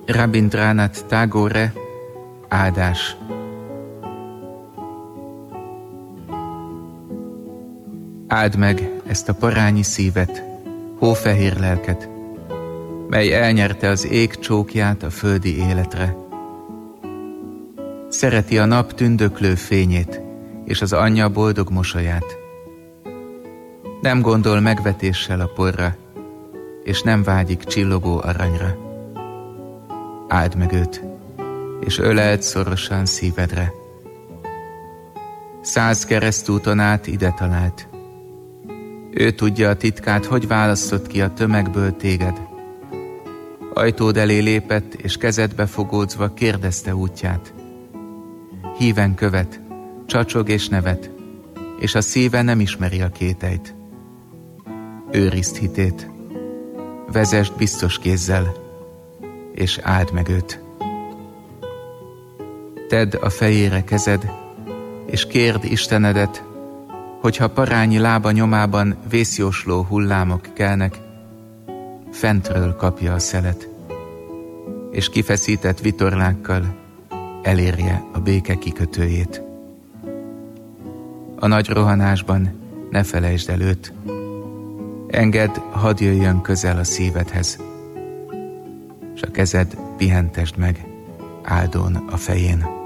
Rabindranath Tagore, áldás. Áld meg ezt a parányi szívet, hófehér lelket, mely elnyerte az ég csókját a földi életre. Szereti a nap tündöklő fényét és az anyja boldog mosolyát. Nem gondol megvetéssel a porra, és nem vágyik csillogó aranyra. Áld meg őt, és öleld szorosan szívedre. 100 keresztúton át ide talált. Ő tudja a titkát, hogy választott ki a tömegből téged. Ajtód elé lépett, és kezedbe fogódzva kérdezte útját. Híven követ, csacsog és nevet, és a szíve nem ismeri a kételyt. Őrizd hitét, vezesd biztos kézzel, és áld meg őt. Tedd a fejére kezed, és kérd Istenedet, hogyha parányi lába nyomában vészjósló hullámok kelnek, fentről kapja a szelet, és kifeszített vitorlákkal elérje a béke kikötőjét. A nagy rohanásban ne felejtsd el őt, engedd, hadd jöjjön közel a szívedhez, s a kezed pihentesd meg áldón a fején.